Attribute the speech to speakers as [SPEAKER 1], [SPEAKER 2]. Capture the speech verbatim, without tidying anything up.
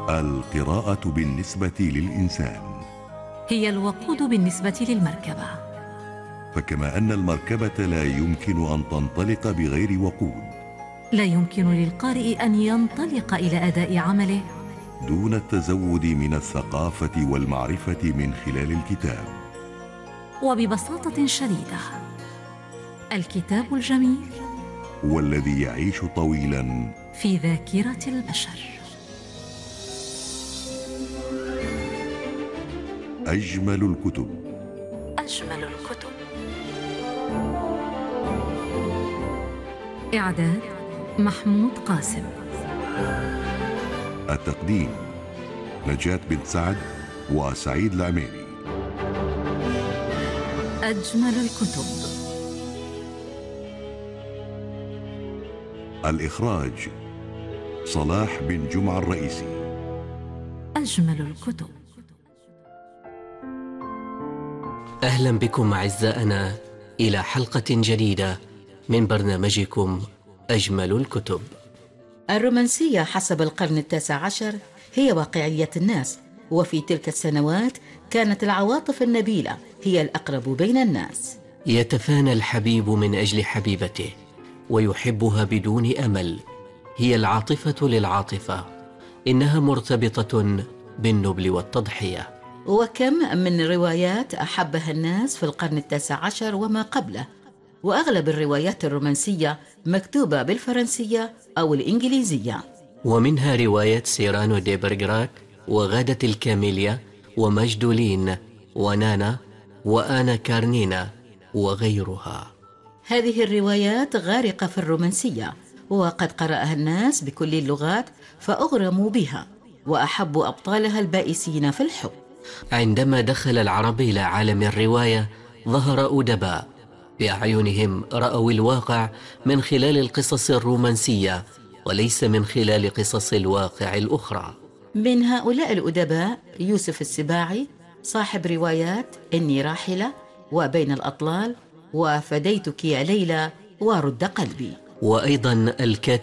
[SPEAKER 1] القراءة بالنسبة للإنسان
[SPEAKER 2] هي الوقود بالنسبة للمركبة.
[SPEAKER 1] فكما أن المركبة لا يمكن أن تنطلق بغير وقود،
[SPEAKER 2] لا يمكن للقارئ أن ينطلق إلى أداء عمله
[SPEAKER 1] دون التزود من الثقافة والمعرفة من خلال الكتاب.
[SPEAKER 2] وببساطة شديدة، الكتاب الجميل
[SPEAKER 1] هو الذي يعيش طويلا
[SPEAKER 2] في ذاكرة البشر.
[SPEAKER 1] أجمل الكتب.
[SPEAKER 2] أجمل الكتب. إعداد محمود قاسم.
[SPEAKER 1] التقديم نجاة بنت سعد وسعيد العميري.
[SPEAKER 2] أجمل الكتب.
[SPEAKER 1] الإخراج صلاح بن جمعة الرئيسي.
[SPEAKER 2] أجمل الكتب.
[SPEAKER 3] أهلا بكم أعزائنا إلى حلقة جديدة من برنامجكم أجمل الكتب.
[SPEAKER 4] الرومانسية حسب القرن التاسع عشر هي واقعية الناس، وفي تلك السنوات كانت العواطف النبيلة هي الأقرب بين الناس.
[SPEAKER 3] يتفانى الحبيب من أجل حبيبته ويحبها بدون أمل، هي العاطفة للعاطفة، إنها مرتبطة بالنبل والتضحية.
[SPEAKER 4] وكم من روايات أحبها الناس في القرن التاسع عشر وما قبله، وأغلب الروايات الرومانسية مكتوبة بالفرنسية أو الإنجليزية.
[SPEAKER 3] ومنها رواية سيرانو دي برغراك وغادة الكاميليا ومجدولين ونانا وآنا كارنينا وغيرها.
[SPEAKER 4] هذه الروايات غارقة في الرومانسية، وقد قرأها الناس بكل اللغات فأغرموا بها، وأحبوا أبطالها البائسين في الحب.
[SPEAKER 3] عندما دخل العرب إلى عالم الرواية ظهر أدباء بأعينهم رأوا الواقع من خلال القصص الرومانسية وليس من خلال قصص الواقع الأخرى.
[SPEAKER 4] من هؤلاء الأدباء يوسف السباعي صاحب روايات إني راحلة وبين الأطلال وفديتك يا ليلى ورد قلبي.
[SPEAKER 3] وأيضا الكاتب